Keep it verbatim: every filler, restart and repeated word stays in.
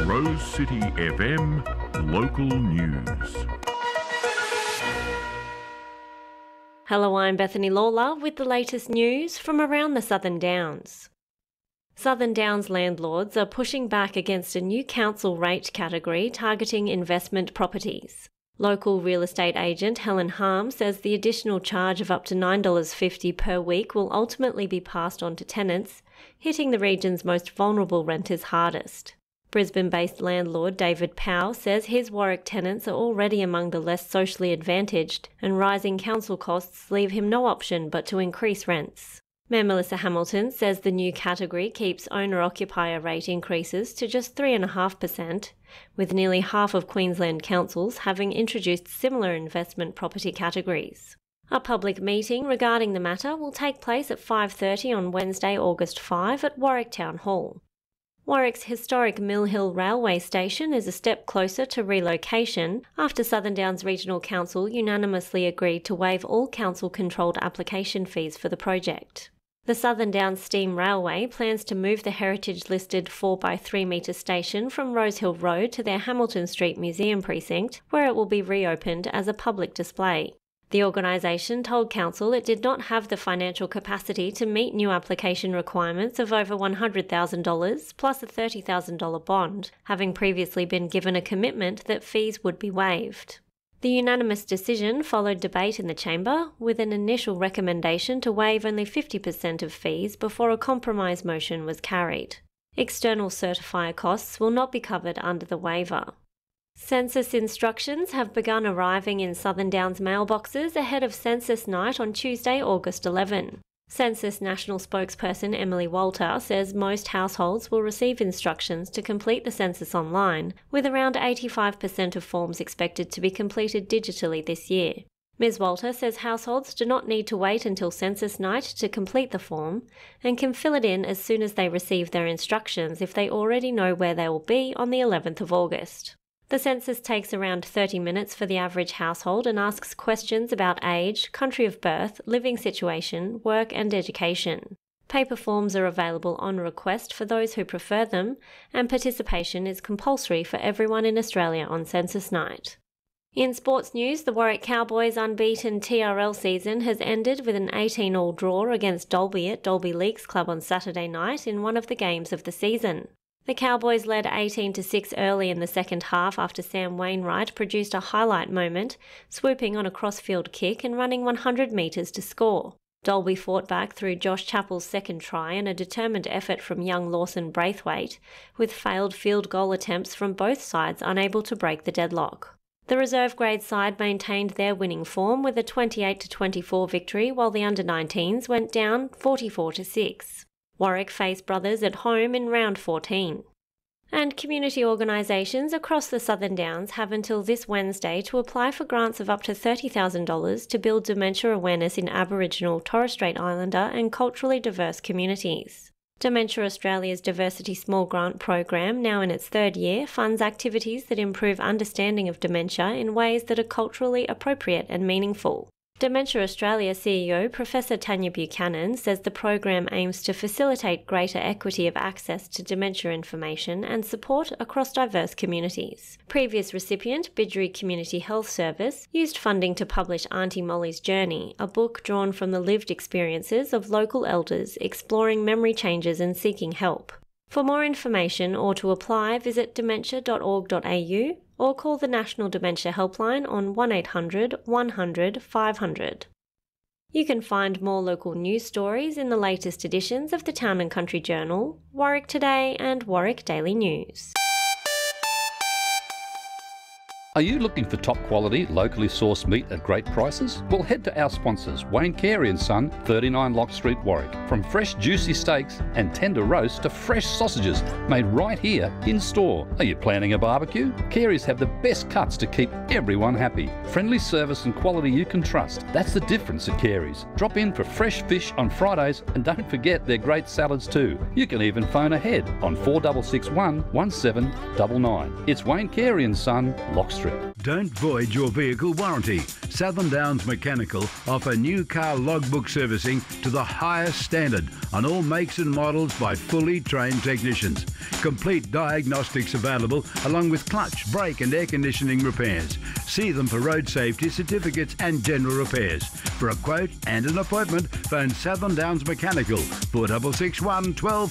Rose City F M Local News. Hello, I'm Bethany Lawler with the latest news from around the Southern Downs. Southern Downs landlords are pushing back against a new council rate category targeting investment properties. Local real estate agent Helen Harm says the additional charge of up to nine dollars fifty per week will ultimately be passed on to tenants, hitting the region's most vulnerable renters hardest. Brisbane-based landlord David Powell says his Warwick tenants are already among the less socially advantaged, and rising council costs leave him no option but to increase rents. Mayor Melissa Hamilton says the new category keeps owner-occupier rate increases to just three point five percent, with nearly half of Queensland councils having introduced similar investment property categories. A public meeting regarding the matter will take place at five thirty on Wednesday, August fifth at Warwick Town Hall. Warwick's historic Mill Hill Railway Station is a step closer to relocation after Southern Downs Regional Council unanimously agreed to waive all council-controlled application fees for the project. The Southern Downs Steam Railway plans to move the heritage-listed four by three metre station from Rosehill Road to their Hamilton Street Museum precinct, where it will be reopened as a public display. The organisation told Council it did not have the financial capacity to meet new application requirements of over one hundred thousand dollars plus a thirty thousand dollars bond, having previously been given a commitment that fees would be waived. The unanimous decision followed debate in the Chamber, with an initial recommendation to waive only fifty percent of fees before a compromise motion was carried. External certifier costs will not be covered under the waiver. Census instructions have begun arriving in Southern Downs mailboxes ahead of Census Night on Tuesday, August eleventh. Census National spokesperson Emily Walter says most households will receive instructions to complete the census online, with around eighty-five percent of forms expected to be completed digitally this year. Miz Walter says households do not need to wait until Census Night to complete the form and can fill it in as soon as they receive their instructions if they already know where they will be on the eleventh of August. The census takes around thirty minutes for the average household and asks questions about age, country of birth, living situation, work and education. Paper forms are available on request for those who prefer them, and participation is compulsory for everyone in Australia on Census Night. In sports news, the Warwick Cowboys' unbeaten T R L season has ended with an eighteen all draw against Dalby at Dalby Leagues Club on Saturday night in one of the games of the season. The Cowboys led eighteen to six early in the second half after Sam Wainwright produced a highlight moment, swooping on a crossfield kick and running one hundred metres to score. Dalby fought back through Josh Chappell's second try and a determined effort from young Lawson Braithwaite, with failed field goal attempts from both sides unable to break the deadlock. The reserve grade side maintained their winning form with a twenty-eight to twenty-four victory, while the under nineteens went down forty-four to six. Warwick face Brothers at home in round fourteen. And community organisations across the Southern Downs have until this Wednesday to apply for grants of up to thirty thousand dollars to build dementia awareness in Aboriginal, Torres Strait Islander and culturally diverse communities. Dementia Australia's Diversity Small Grant Program, now in its third year, funds activities that improve understanding of dementia in ways that are culturally appropriate and meaningful. Dementia Australia C E O Professor Tanya Buchanan says the program aims to facilitate greater equity of access to dementia information and support across diverse communities. Previous recipient, Bidgery Community Health Service, used funding to publish Auntie Molly's Journey, a book drawn from the lived experiences of local elders exploring memory changes and seeking help. For more information or to apply, visit dementia dot org dot a u or call the National Dementia Helpline on one eight hundred, one hundred, five hundred. You can find more local news stories in the latest editions of the Town and Country Journal, Warwick Today and Warwick Daily News. Are you looking for top quality, locally sourced meat at great prices? Well, head to our sponsors, Wayne Carey and Son, thirty-nine Lock Street, Warwick. From fresh juicy steaks and tender roasts to fresh sausages made right here in store. Are you planning a barbecue? Carey's have the best cuts to keep everyone happy. Friendly service and quality you can trust. That's the difference at Carey's. Drop in for fresh fish on Fridays and don't forget their great salads too. You can even phone ahead on four six six one, one seven nine nine. It's Wayne Carey and Son, Lock Street. industry. Don't void your vehicle warranty. Southern Downs Mechanical offer new car logbook servicing to the highest standard on all makes and models by fully trained technicians. Complete diagnostics available along with clutch, brake and air conditioning repairs. See them for road safety certificates and general repairs. For a quote and an appointment, phone Southern Downs Mechanical four six six one, one two